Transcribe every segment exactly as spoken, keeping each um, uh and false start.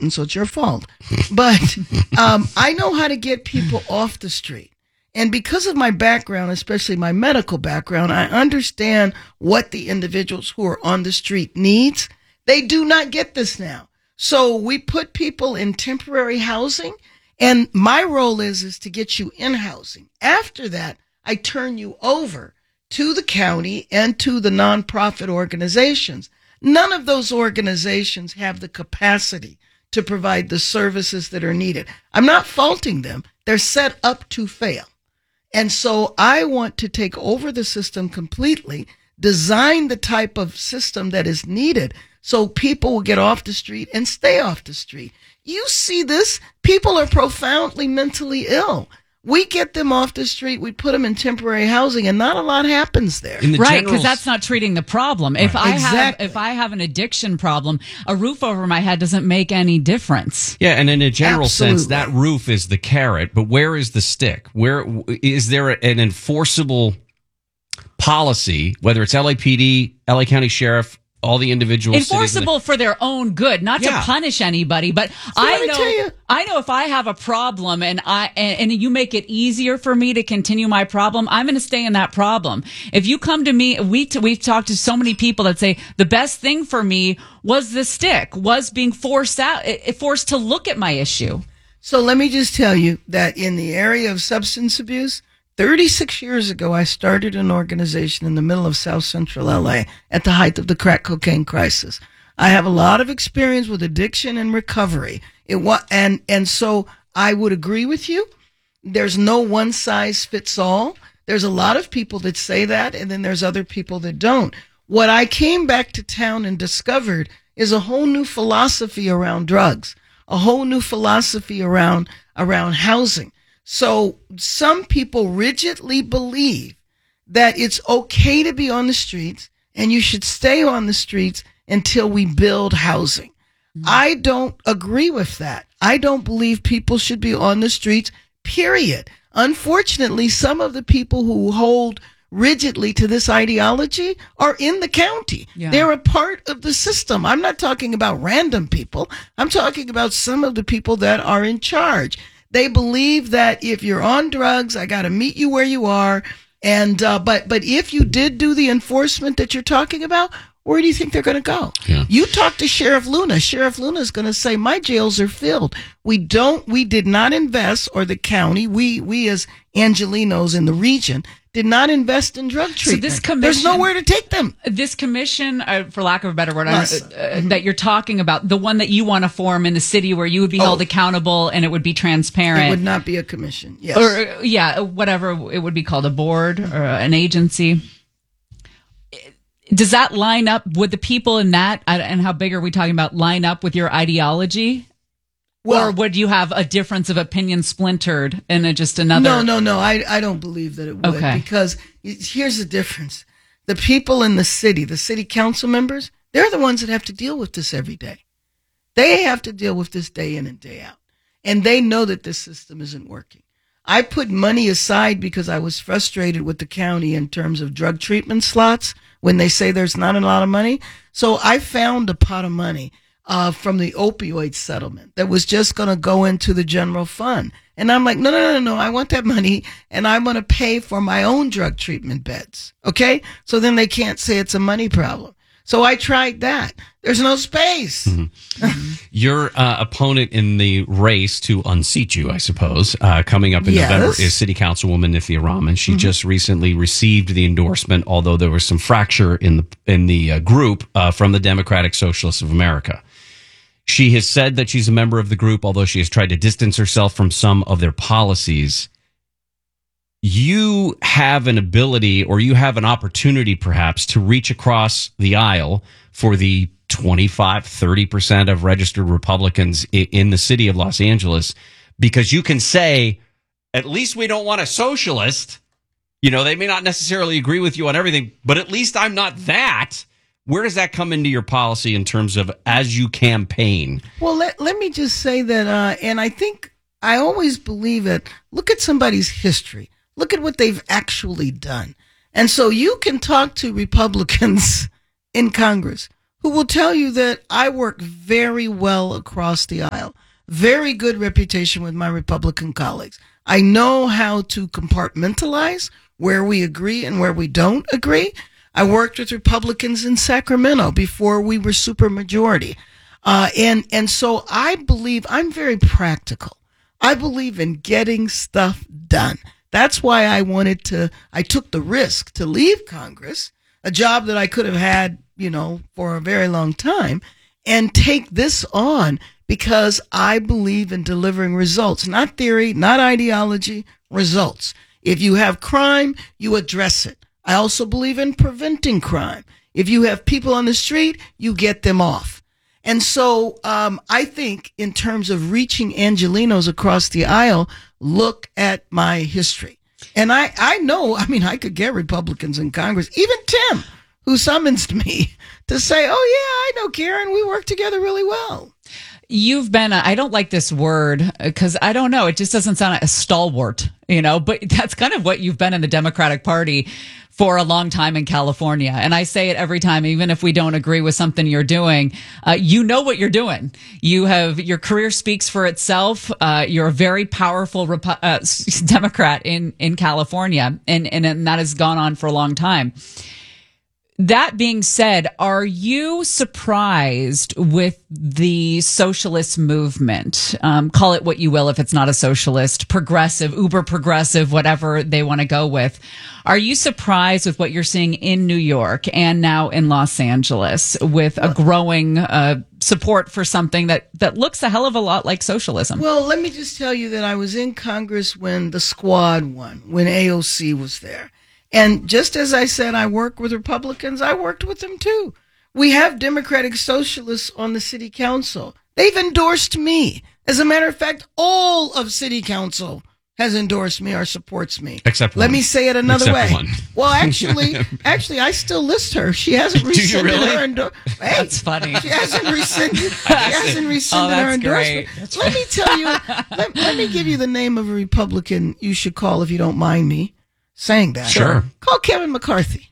button, so it's your fault. But um, I know how to get people off the street. And because of my background, especially my medical background, I understand what the individuals who are on the street needs. They do not get this now. So we put people in temporary housing, and my role is, is to get you in housing. After that, I turn you over to the county and to the nonprofit organizations. None of those organizations have the capacity to provide the services that are needed. I'm not faulting them. They're set up to fail. And so I want to take over the system completely, design the type of system that is needed so people will get off the street and stay off the street. You see this. People are profoundly mentally ill. We get them off the street, we put them in temporary housing, and not a lot happens there. The right, because that's not treating the problem. If right. I exactly. have if I have an addiction problem, a roof over my head doesn't make any difference. Yeah, and in a general Absolutely. sense, that roof is the carrot, but where is the stick? Where is there an enforceable policy, whether it's L A P D, L A County Sheriff, all the individual enforceable cities for their own good, not Yeah. to punish anybody. But So I let me know, tell you- I know if I have a problem and I and, and you make it easier for me to continue my problem, I'm going to stay in that problem. If you come to me, we t- we've talked to so many people that say the best thing for me was the stick, was being forced out, it, forced to look at my issue. So let me just tell you that in the area of substance abuse, thirty-six years ago, I started an organization in the middle of South Central L A at the height of the crack cocaine crisis. I have a lot of experience with addiction and recovery. It wa- and, and so I would agree with you. There's no one size fits all. There's a lot of people that say that, and then there's other people that don't. What I came back to town and discovered is a whole new philosophy around drugs, a whole new philosophy around, around housing. So some people rigidly believe that it's okay to be on the streets and you should stay on the streets until we build housing. Mm-hmm. I don't agree with that. I don't believe people should be on the streets, period. Unfortunately, some of the people who hold rigidly to this ideology are in the county. Yeah. They're a part of the system. I'm not talking about random people. I'm talking about some of the people that are in charge. They believe that if you're on drugs, I got to meet you where you are. And, uh, but, but if you did do the enforcement that you're talking about, where do you think they're going to go? Yeah. You talk to Sheriff Luna. Sheriff Luna is going to say, my jails are filled. We don't, we did not invest, or the county, we, we as Angelinos in the region, did not invest in drug treatment. So this commission, there's nowhere to take them. This commission, uh, for lack of a better word, uh, uh, that you're talking about, the one that you want to form in the city where you would be held oh. accountable and it would be transparent. It would not be a commission. Yes. Or, uh, yeah, whatever it would be called, a board or an agency. Does that line up with the people in that, and how big are we talking about, line up with your ideology? Well, or would you have a difference of opinion splintered in a, just another? No, no, no. I, I don't believe that it would. Okay. Because here's the difference. The people in the city, the city council members, they're the ones that have to deal with this every day. They have to deal with this day in and day out. And they know that this system isn't working. I put money aside because I was frustrated with the county in terms of drug treatment slots when they say there's not a lot of money. So I found a pot of money uh, from the opioid settlement that was just going to go into the general fund. And I'm like, no, no, no, no, I want that money and I'm going to pay for my own drug treatment beds. Okay. So then they can't say it's a money problem. So I tried that. There's no space. Mm-hmm. Your uh, opponent in the race to unseat you, I suppose, uh, coming up in yes. November is City Councilwoman Nithya Raman. She mm-hmm. just recently received the endorsement, although there was some fracture in the in the uh, group uh, from the Democratic Socialists of America. She has said that she's a member of the group, although she has tried to distance herself from some of their policies. You have an ability, or you have an opportunity perhaps, to reach across the aisle for the twenty-five, thirty percent of registered Republicans in the city of Los Angeles, because you can say, at least we don't want a socialist. You know, they may not necessarily agree with you on everything, but at least I'm not that. Where does that come into your policy in terms of as you campaign? Well, let, let me just say that, uh, and I think I always believe that, look at somebody's history. Look at what they've actually done. And so you can talk to Republicans in Congress who will tell you that I work very well across the aisle. Very good reputation with my Republican colleagues. I know how to compartmentalize where we agree and where we don't agree. I worked with Republicans in Sacramento before we were supermajority. Uh, and, and so I believe I'm very practical. I believe in getting stuff done. That's why I wanted to, I took the risk to leave Congress, a job that I could have had, you know, for a very long time, and take this on because I believe in delivering results, not theory, not ideology, results. If you have crime, you address it. I also believe in preventing crime. If you have people on the street, you get them off. And so um, I think in terms of reaching Angelenos across the aisle, look at my history. And I, I know, I mean, I could get Republicans in Congress, even Tim, who summons me to say, oh, yeah, I know Karen, we work together really well. You've been, a, I don't like this word because I don't know, it just doesn't sound like a stalwart, you know, but that's kind of what you've been in the Democratic Party for a long time in California. And I say it every time, even if we don't agree with something you're doing, uh, you know what you're doing. You have, your career speaks for itself. Uh, you're a very powerful Repu- uh, Democrat in, in California, and, and, and that has gone on for a long time. That being said, are you surprised with the socialist movement? Um, call it what you will if it's not a socialist, progressive, uber progressive, whatever they want to go with. Are you surprised with what you're seeing in New York and now in Los Angeles with a growing uh, support for something that, that looks a hell of a lot like socialism? Well, let me just tell you that I was in Congress when the Squad won, when A O C was there. And just as I said, I work with Republicans, I worked with them too. We have Democratic Socialists on the city council. They've endorsed me. As a matter of fact, all of city council has endorsed me or supports me. Except Let one. me say it another Except way. one. Well, actually, actually, I still list her. She hasn't Do you rescinded really? her endorsement. Hey, That's funny. She hasn't rescinded, she hasn't rescinded Oh, her that's great. endorsement. Let me tell you, let, let me give you the name of a Republican you should call if you don't mind me saying that. Sure. Call Kevin McCarthy.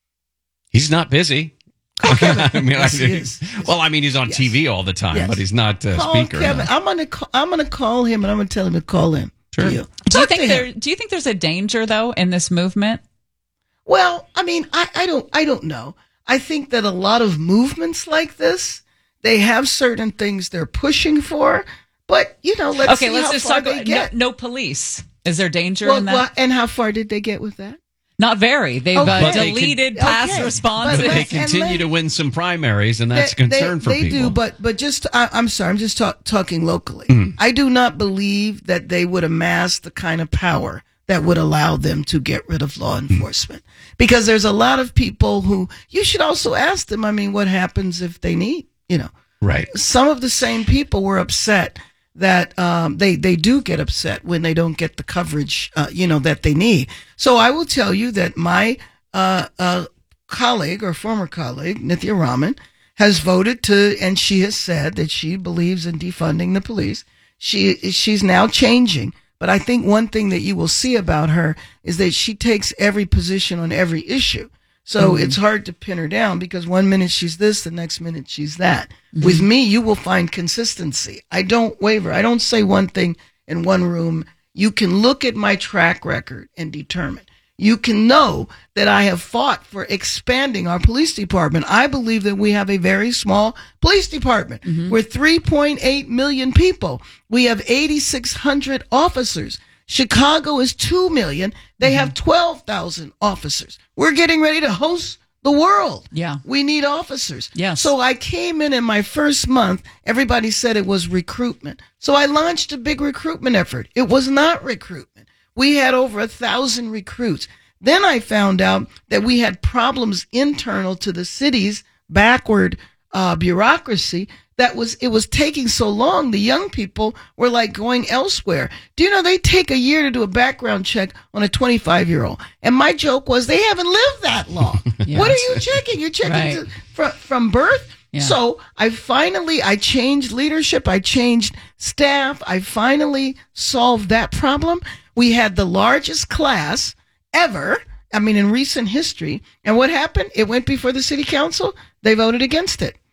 He's not busy. Call Kevin. I mean, Yes, I, he is. well, I mean, he's on Yes. T V all the time, Yes. but he's not a Call speaker. Kevin. no. I'm gonna call, I'm gonna call him and I'm gonna tell him to call in. Sure. To you. Do you Talk to think him. there, do you think there's a danger though in this movement? Well, I mean, I, I don't I don't know. I think that a lot of movements like this, they have certain things they're pushing for, but you know, let's Okay, see let's how just far talk they about get. no, no police. Is there danger well, in that? well, and how far did they get with that? Not very. They've Okay. uh, But they deleted can- past okay. responses. But They let's- and continue let- to win some primaries, and that's They- a concern they, for they people. do, but but just I, I'm sorry, I'm just talk, talking locally. Mm. I do not believe that they would amass the kind of power that would allow them to get rid of law enforcement, because there's a lot of people who you should also ask them. I mean, what happens if they need, you know, Right. some of the same people were upset that um, they they do get upset when they don't get the coverage, uh, you know, that they need. So I will tell you that my uh, uh, colleague or former colleague, Nithya Raman, has voted to, and she has said that she believes in defunding the police. She she's now changing. But I think one thing that you will see about her is that she takes every position on every issue. So Mm-hmm. it's hard to pin her down because one minute she's this, the next minute she's that. Mm-hmm. With me, you will find consistency. I don't waver. I don't say one thing in one room. You can look at my track record and determine. You can know that I have fought for expanding our police department. I believe that we have a very small police department. Mm-hmm. We're three point eight million people. We have eighty-six hundred officers. Chicago is two million. They have twelve thousand officers. We're getting ready to host the world. Yeah. We need officers. Yes. So I came in in my first month. Everybody said it was recruitment. So I launched a big recruitment effort. It was not recruitment. We had over a thousand recruits. Then I found out that we had problems internal to the city's backward uh, bureaucracy. That was, it was taking so long. The young people were like going elsewhere. Do you know they take a year to do a background check on a twenty-five year old? And my joke was they haven't lived that long. Yeah. What are you checking? You're checking Right. to, from, from birth? Yeah. So I finally, I changed leadership. I changed staff. I finally solved that problem. We had the largest class ever. I mean, in recent history. And what happened? It went before the city council. They voted against it.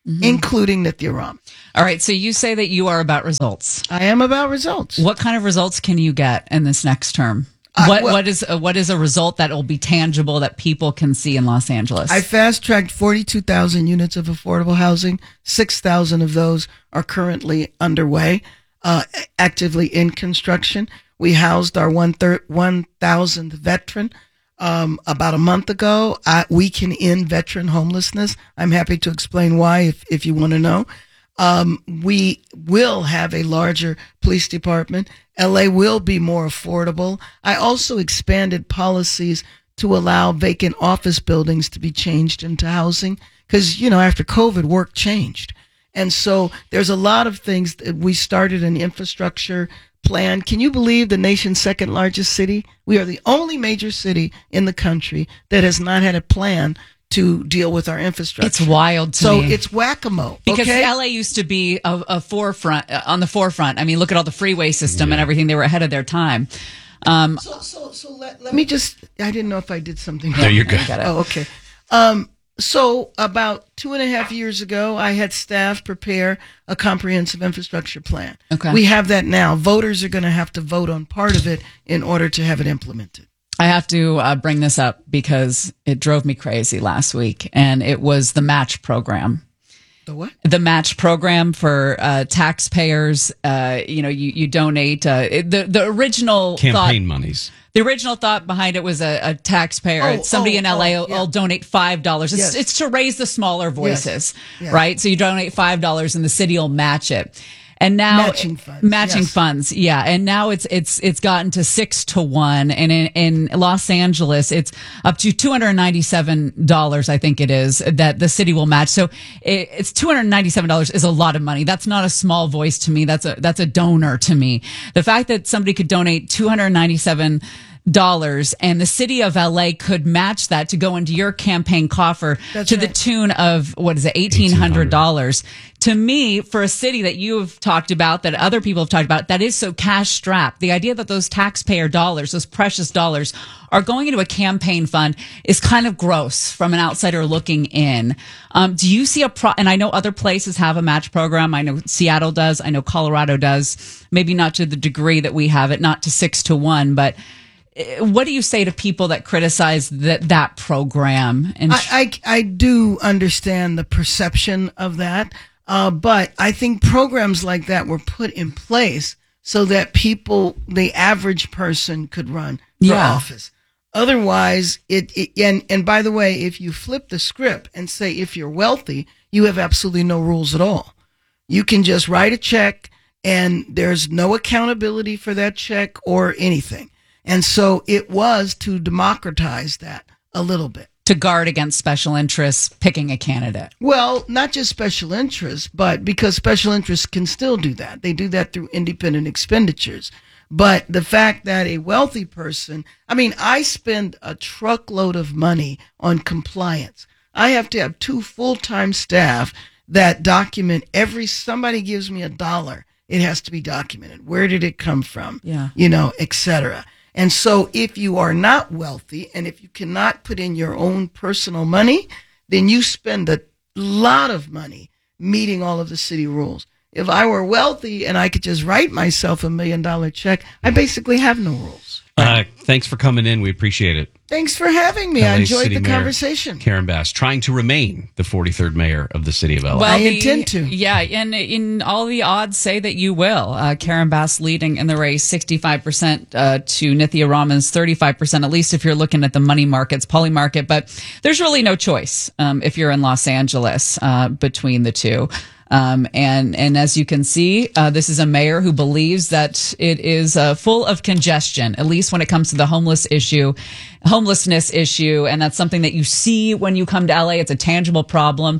Mm-hmm. including Nithya Raman. All right. So you say that you are about results. I am about results. What kind of results can you get in this next term? Uh, what well, what is a, what is a result that will be tangible that people can see in Los Angeles? I fast tracked forty-two thousand units of affordable housing. six thousand of those are currently underway, uh, actively in construction. We housed our one thousandth veteran um, about a month ago. I, we can end veteran homelessness. I'm happy to explain why if, if you want to know. Um, we will have a larger police department. L A will be more affordable. I also expanded policies to allow vacant office buildings to be changed into housing because, you know, after COVID, work changed. And so there's a lot of things that we started an infrastructure plan. Can you believe the nation's second largest city? We are the only major city in the country that has not had a plan to deal with our infrastructure. It's wild to so me. it's whack-a-mole. Because okay? L A used to be a, a forefront, uh, on the forefront. I mean, look at all the freeway system yeah. and everything. They were ahead of their time. Um, so so, so let, let me just, I didn't know if I did something wrong. No, you're good. Oh, okay. Um, so about two and a half years ago, I had staff prepare a comprehensive infrastructure plan. Okay. We have that now. Voters are going to have to vote on part of it in order to have it implemented. I have to uh, bring this up because it drove me crazy last week, and it was the match program. The what? The match program for uh, taxpayers. Uh, you know, you, you donate. Uh, it, the the original campaign thought, monies. The original thought behind it was a, a taxpayer. Oh, somebody oh, in L A oh, will, yeah. will donate five dollars. It's, Yes. it's to raise the smaller voices, Yes. Yes. right? So you donate five dollars, and the city will match it. And now matching funds, matching yes. funds, yeah. And now it's it's it's gotten to six to one, and in, in Los Angeles, it's up to two hundred ninety seven dollars. I think it is that the city will match. So it, it's two hundred ninety seven dollars is a lot of money. That's not a small voice to me. That's a that's a donor to me. The fact that somebody could donate two hundred ninety seven dollars and the city of L A could match that to go into your campaign coffer That's to right. the tune of what is it, eighteen hundred dollars. To me, for a city that you've talked about, that other people have talked about, that is so cash strapped, the idea that those taxpayer dollars, those precious dollars, are going into a campaign fund is kind of gross from an outsider looking in. Um, do you see a pro? And I know other places have a match program. I know Seattle does. I know Colorado does. Maybe not to the degree that we have it, not to six to one, but what do you say to people that criticize that that program? And I, I, I do understand the perception of that, uh, but I think programs like that were put in place so that people, the average person, could run for Yeah. office. Otherwise, it, it and and by the way, if you flip the script and say if you're wealthy, you have absolutely no rules at all. You can just write a check, and there's no accountability for that check or anything. And so it was to democratize that a little bit. to guard against special interests picking a candidate. Well, not just special interests, but because special interests can still do that. They do that through independent expenditures. But the fact that a wealthy person, I mean, I spend a truckload of money on compliance. I have to have two full-time staff that document every, somebody gives me a dollar, it has to be documented. Where did it come from? Yeah. You know, et cetera. And so if you are not wealthy and if you cannot put in your own personal money, then you spend a lot of money meeting all of the city rules. If I were wealthy and I could just write myself a million dollar check, I basically have no rules. Uh, thanks for coming in. We appreciate it. Thanks for having me. L A I enjoyed City the Mayor conversation. Karen Bass, trying to remain the forty-third mayor of the city of L A. I the- intend to. Yeah, and in all the odds say that you will. Uh, Karen Bass leading in the race, sixty-five percent uh, to Nithya Raman's thirty-five percent, at least if you're looking at the money markets, poly market. But there's really no choice um, if you're in Los Angeles uh, between the two. Um, and, and as you can see, uh, this is a mayor who believes that it is uh, full of congestion, at least when it comes to the homeless issue, homelessness issue. And that's something that you see when you come to L A. It's a tangible problem.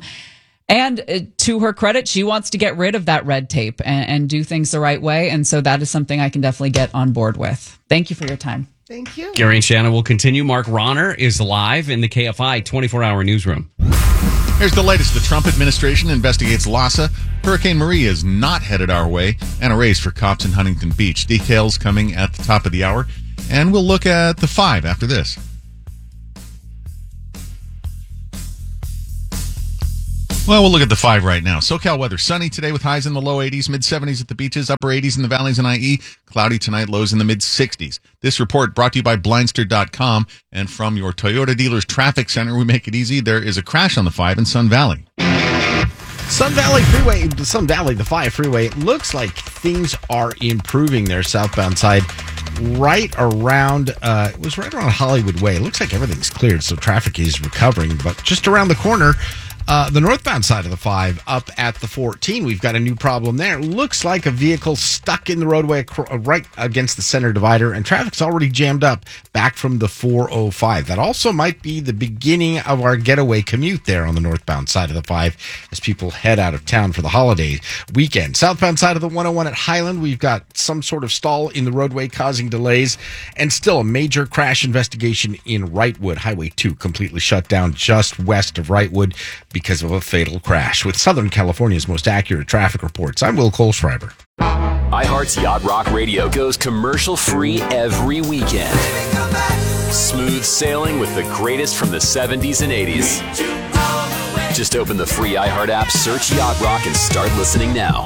And uh, to her credit, she wants to get rid of that red tape and, and do things the right way. And so that is something I can definitely get on board with. Thank you for your time. Thank you. Gary and Shannon will continue. Mark Ronner is live in the K F I twenty-four hour newsroom. Here's the latest. The Trump administration investigates Lhasa. Hurricane Maria is not headed our way, and a race for cops in Huntington Beach. Details coming at the top of the hour, and we'll look at the five after this. Well, we'll look at the five right now. SoCal weather. Sunny today with highs in the low eighties, mid seventies at the beaches, upper eighties in the valleys and I E. Cloudy tonight, lows in the mid sixties. This report brought to you by Blindster dot com. And from your Toyota dealer's traffic center, we make it easy. There is a crash on the five in Sun Valley. Sun Valley Freeway, Sun Valley, the five freeway, it looks like things are improving there southbound side. Right around, uh, it was right around Hollywood Way. It looks like everything's cleared, so traffic is recovering. But just around the corner, uh, the northbound side of the five, up at the fourteen, we've got a new problem there. Looks like a vehicle stuck in the roadway right against the center divider, and traffic's already jammed up back from the four oh five. That also might be the beginning of our getaway commute there on the northbound side of the five as people head out of town for the holiday weekend. Southbound side of the one oh one at Highland, we've got some sort of stall in the roadway causing delays, and still a major crash investigation in Wrightwood. Highway two completely shut down just west of Wrightwood because of a fatal crash. With Southern California's most accurate traffic reports, I'm Will Kohlschreiber. iHeart's Yacht Rock Radio goes commercial-free every weekend. Smooth sailing with the greatest from the seventies and eighties. Just open the free iHeart app, search Yacht Rock, and start listening now.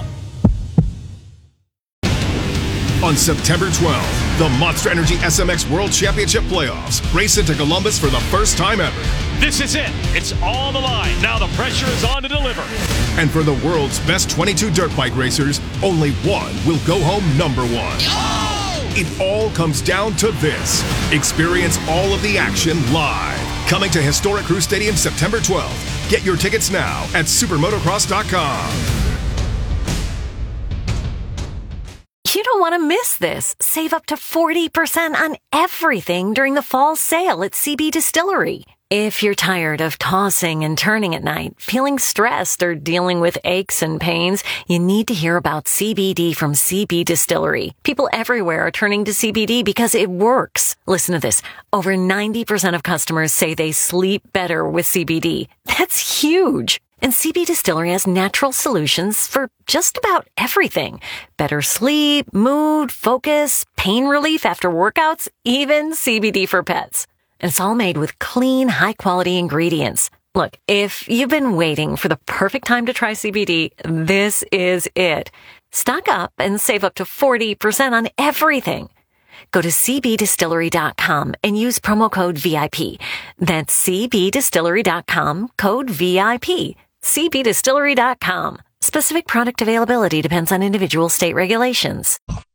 On September twelfth, the Monster Energy S M X World Championship Playoffs race into Columbus for the first time ever. This is it. It's on the line. Now the pressure is on to deliver. And for the world's best twenty-two dirt bike racers, only one will go home number one. Oh! It all comes down to this. Experience all of the action live. Coming to historic Crew Stadium September twelfth. Get your tickets now at supermotocross dot com. You don't want to miss this. Save up to forty percent on everything during the fall sale at C B Distillery. If you're tired of tossing and turning at night, feeling stressed, or dealing with aches and pains, you need to hear about C B D from C B Distillery. People everywhere are turning to C B D because it works. Listen to this. Over ninety percent of customers say they sleep better with C B D. That's huge. And C B Distillery has natural solutions for just about everything. Better sleep, mood, focus, pain relief after workouts, even C B D for pets. And it's all made with clean, high-quality ingredients. Look, if you've been waiting for the perfect time to try C B D, this is it. Stock up and save up to forty percent on everything. Go to C B distillery dot com and use promo code V I P. That's C B distillery dot com, code V I P. C B distillery dot com. Specific product availability depends on individual state regulations.